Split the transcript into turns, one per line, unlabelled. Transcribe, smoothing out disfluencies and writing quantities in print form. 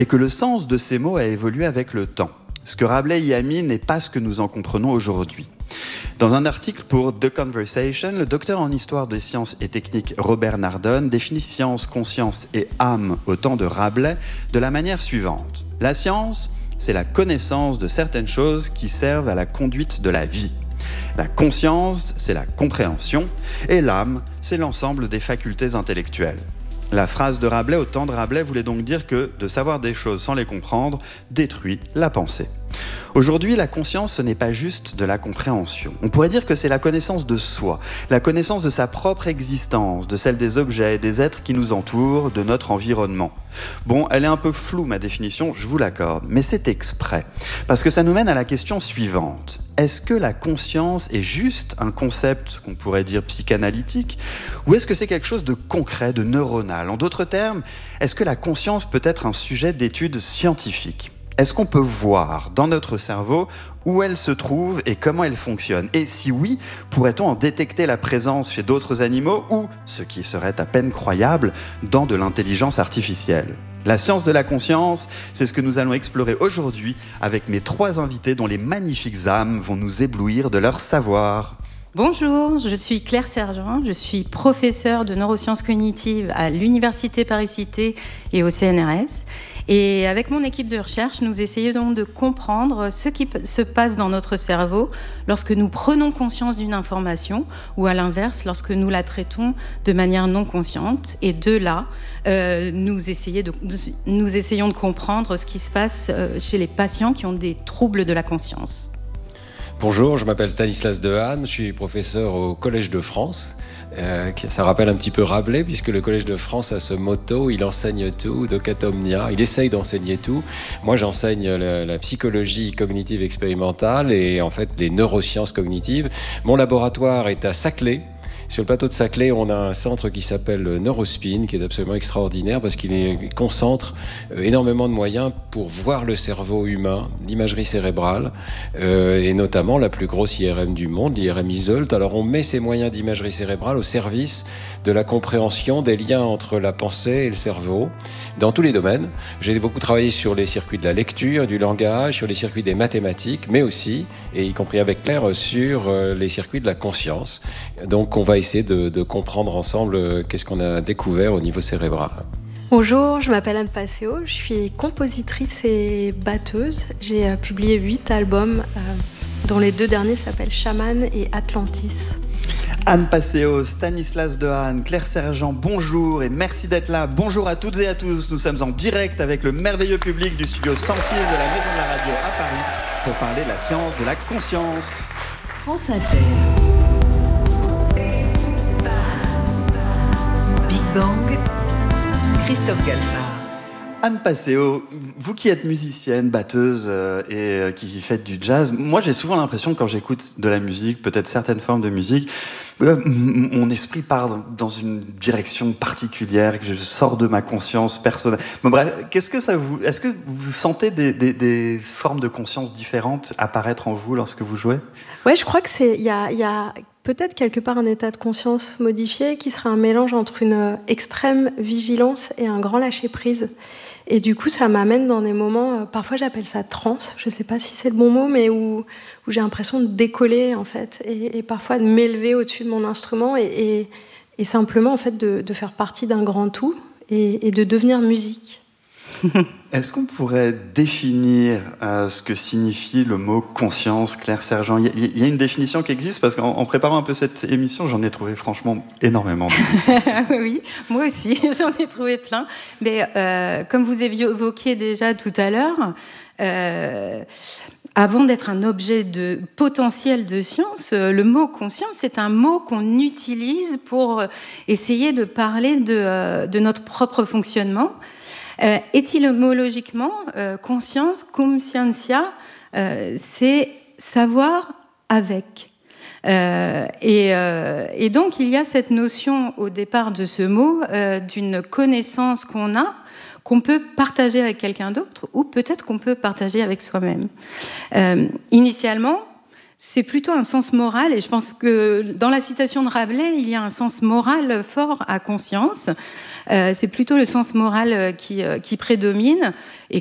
et que le sens de ces mots a évolué avec le temps. Ce que Rabelais y a mis n'est pas ce que nous en comprenons aujourd'hui. Dans un article pour The Conversation, le docteur en histoire des sciences et techniques Robert Nardone définit science, conscience et âme au temps de Rabelais de la manière suivante. La science, c'est la connaissance de certaines choses qui servent à la conduite de la vie. La conscience, c'est la compréhension, et l'âme, c'est l'ensemble des facultés intellectuelles. La phrase de Rabelais au temps de Rabelais voulait donc dire que de savoir des choses sans les comprendre détruit la pensée. Aujourd'hui, la conscience, ce n'est pas juste de la compréhension. On pourrait dire que c'est la connaissance de soi, la connaissance de sa propre existence, de celle des objets et des êtres qui nous entourent, de notre environnement. Bon, elle est un peu floue, ma définition, je vous l'accorde, mais c'est exprès. Parce que ça nous mène à la question suivante. Est-ce que la conscience est juste un concept qu'on pourrait dire psychanalytique, ou est-ce que c'est quelque chose de concret, de neuronal? En d'autres termes, est-ce que la conscience peut être un sujet d'étude scientifique? Est-ce qu'on peut voir dans notre cerveau où elle se trouve et comment elle fonctionne? Et si oui, pourrait-on en détecter la présence chez d'autres animaux ou, ce qui serait à peine croyable, dans de l'intelligence artificielle? La science de la conscience, c'est ce que nous allons explorer aujourd'hui avec mes 3 invités dont les magnifiques âmes vont nous éblouir de leur savoir.
Bonjour, je suis Claire Sergent, je suis professeure de neurosciences cognitives à l'Université Paris-Cité et au CNRS. Et avec mon équipe de recherche, nous essayons donc de comprendre ce qui se passe dans notre cerveau lorsque nous prenons conscience d'une information ou à l'inverse, lorsque nous la traitons de manière non consciente. Et de là, nous essayons de comprendre ce qui se passe chez les patients qui ont des troubles de la conscience.
Bonjour, je m'appelle Stanislas Dehaene, je suis professeur au Collège de France. Ça rappelle un petit peu Rabelais, puisque le Collège de France a ce motto, il enseigne tout, docet omnia, il essaye d'enseigner tout. Moi, j'enseigne la psychologie cognitive expérimentale et en fait les neurosciences cognitives. Mon laboratoire est à Saclay. Sur le plateau de Saclay, on a un centre qui s'appelle Neurospin, qui est absolument extraordinaire parce qu'il concentre énormément de moyens pour voir le cerveau humain, l'imagerie cérébrale, et notamment la plus grosse IRM du monde, l'IRM Isolt. Alors on met ces moyens d'imagerie cérébrale au service de la compréhension des liens entre la pensée et le cerveau, dans tous les domaines. J'ai beaucoup travaillé sur les circuits de la lecture, du langage, sur les circuits des mathématiques, mais aussi, et y compris avec Claire, sur les circuits de la conscience. Donc on va essayer de comprendre ensemble qu'est-ce qu'on a découvert au niveau cérébral.
Bonjour, je m'appelle Anne Passeo, je suis compositrice et batteuse. J'ai publié 8 albums, dont les 2 derniers s'appellent Shaman et Atlantis.
Anne Passeo, Stanislas Dehaene, Claire Sergent, bonjour et merci d'être là. Bonjour à toutes et à tous, nous sommes en direct avec le merveilleux public du studio 106 de la Maison de la Radio à Paris pour parler de la science de la conscience.
France Inter. Big Bang, Christophe Galfard.
Anne Passeo, vous qui êtes musicienne, batteuse et qui faites du jazz, moi j'ai souvent l'impression quand j'écoute de la musique, peut-être certaines formes de musique, mon esprit part dans une direction particulière, que je sors de ma conscience personnelle. Bon, bref, est-ce que vous sentez des formes de conscience différentes apparaître en vous lorsque vous jouez?
Ouais, je crois que il y a peut-être quelque part un état de conscience modifié qui serait un mélange entre une extrême vigilance et un grand lâcher-prise. Et du coup, ça m'amène dans des moments, parfois j'appelle ça transe, je ne sais pas si c'est le bon mot, mais où j'ai l'impression de décoller, en fait, et parfois de m'élever au-dessus de mon instrument et simplement, en fait, de faire partie d'un grand tout et de devenir musique.
Est-ce qu'on pourrait définir ce que signifie le mot conscience, Claire Sergent? Il y a une définition qui existe, parce qu'en préparant un peu cette émission, j'en ai trouvé franchement énormément.
Oui, moi aussi, j'en ai trouvé plein. Mais comme vous évoquiez déjà tout à l'heure, avant d'être un objet de potentiel de science, le mot conscience est un mot qu'on utilise pour essayer de parler de notre propre fonctionnement. Étymologiquement, conscience, conscientia, c'est savoir avec. Et donc, il y a cette notion au départ de ce mot d'une connaissance qu'on peut partager avec quelqu'un d'autre ou peut-être qu'on peut partager avec soi-même. Initialement, c'est plutôt un sens moral, et je pense que dans la citation de Rabelais, il y a un sens moral fort à conscience. C'est plutôt le sens moral qui prédomine. Et